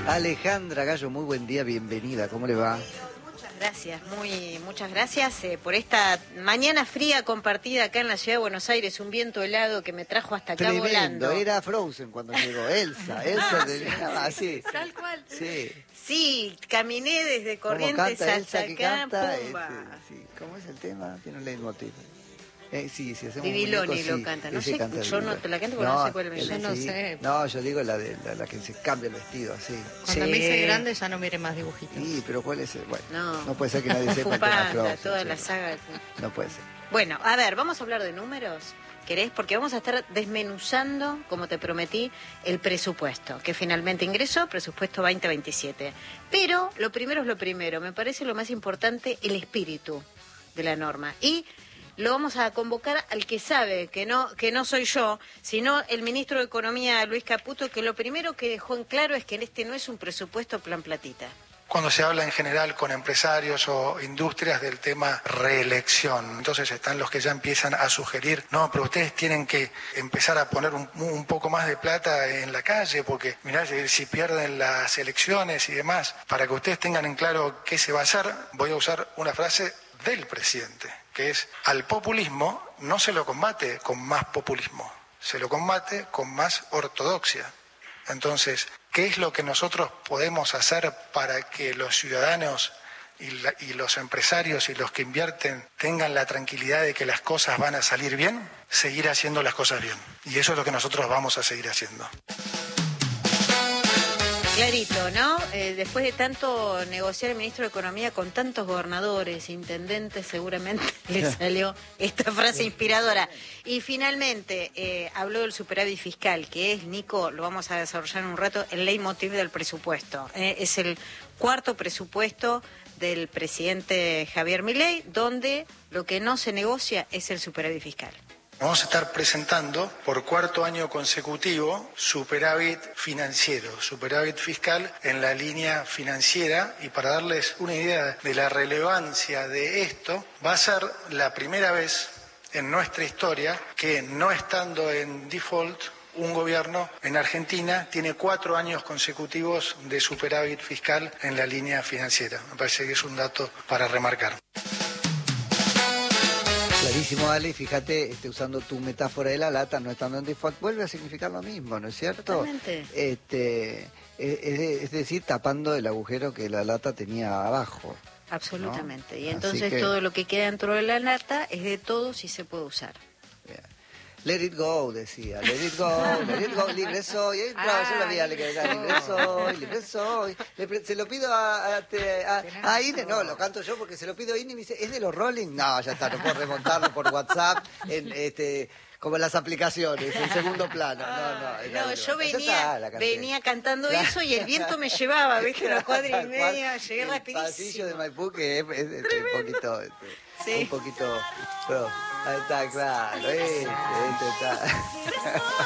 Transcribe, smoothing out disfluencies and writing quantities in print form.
Alejandra Gallo, muy buen día, bienvenida, ¿cómo le va? Gracias, muchas gracias por esta mañana fría compartida acá en la ciudad de Buenos Aires, un viento helado que me trajo hasta acá Tremendo, volando. era Frozen cuando llegó, Elsa tenía así. Tal cual. Sí. Sí, caminé desde Corrientes canta hasta Elsa, acá, canta, pumba. sí. ¿Cómo es el tema? Tiene un leitmotiv. Sí, hacemos Viviloni muñecos, lo sí, canta, no ese sé, canta yo no Viviloni. te la canto porque no sé cuál es. Yo no sé. No, yo digo la la que se cambia el vestido, así. Cuando me hice grande ya no mire más dibujitos. Sí, pero ¿cuál es el? Bueno, No. no puede ser que nadie sepa el tema Panda, Frozen, toda la chico. saga. No puede ser. Bueno, a ver, vamos a hablar de números. ¿Querés? Porque vamos a estar desmenuzando, como te prometí, el presupuesto, que finalmente ingresó, presupuesto 2027. Pero lo primero es lo primero, me parece lo más importante, el espíritu de la norma. Y lo vamos a convocar al que sabe, que no soy yo, sino el ministro de Economía, Luis Caputo, que lo primero que dejó en claro es que este no es un presupuesto plan platita. Cuando se habla en general con empresarios o industrias del tema reelección, entonces están los que ya empiezan a sugerir, no, pero ustedes tienen que empezar a poner un poco más de plata en la calle, porque mirá, si pierden las elecciones y demás, para que ustedes tengan en claro qué se va a hacer, voy a usar una frase del presidente, que es, al populismo no se lo combate con más populismo, se lo combate con más ortodoxia. Entonces, ¿qué es lo que nosotros podemos hacer para que los ciudadanos y los empresarios y los que invierten tengan la tranquilidad de que las cosas van a salir bien? Seguir haciendo las cosas bien. Y eso es lo que nosotros vamos a seguir haciendo. Clarito, ¿no? Después de tanto negociar el ministro de Economía con tantos gobernadores, intendentes, seguramente le salió esta frase inspiradora. Y finalmente habló del superávit fiscal, que es, Nico, lo vamos a desarrollar en un rato, el leitmotiv del presupuesto. Es el cuarto presupuesto del presidente Javier Milei, donde lo que no se negocia es el superávit fiscal. Vamos a estar presentando por cuarto año consecutivo superávit financiero, superávit fiscal en la línea financiera, y para darles una idea de la relevancia de esto, va a ser la primera vez en nuestra historia que, no estando en default, un gobierno en Argentina tiene 4 años consecutivos de superávit fiscal en la línea financiera. Me parece que es un dato para remarcar. Clarísimo, Ale, fíjate, usando tu metáfora de la lata, no estando en default, vuelve a significar lo mismo, ¿no es cierto? Totalmente. Es decir, tapando el agujero que la lata tenía abajo. Absolutamente. ¿No? Y entonces todo lo que queda dentro de la lata es de todos y se puede usar. Let it go, decía, let it go, libre soy. Yo lo veía, le quedaba, libre soy. Se lo pido a Ine, no, lo canto yo porque se lo pido a Ine y me dice, ¿es de los Rolling? No, ya está, no puedo remontarlo por WhatsApp, como en las aplicaciones, en segundo plano. No, yo venía cantando eso y el viento me llevaba, ¿viste? A las 4:30, llegué rapidísimo. El pasillo de Maipú, que es un poquito, pero ahí está, claro, está.